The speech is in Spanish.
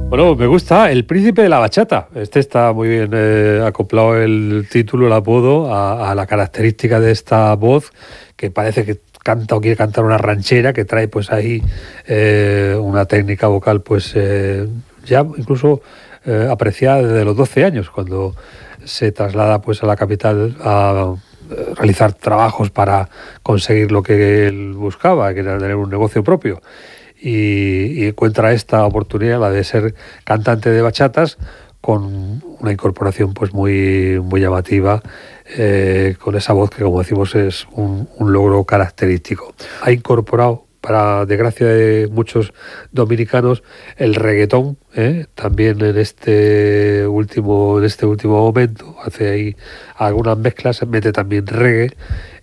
Bueno, me gusta El Príncipe de la Bachata. Este está muy bien acoplado el título, el apodo, a la característica de esta voz, que parece que canta o quiere cantar una ranchera, que trae pues ahí una técnica vocal pues ya incluso apreciada desde los 12 años, cuando se traslada pues a la capital a realizar trabajos para conseguir lo que él buscaba, que era tener un negocio propio. Y encuentra esta oportunidad, la de ser cantante de bachatas, con una incorporación pues muy llamativa, con esa voz que, como decimos, es un logro característico. Ha incorporado, para desgracia de muchos dominicanos, el reggaetón, también en este último momento. Hace ahí algunas mezclas, mete también reggae,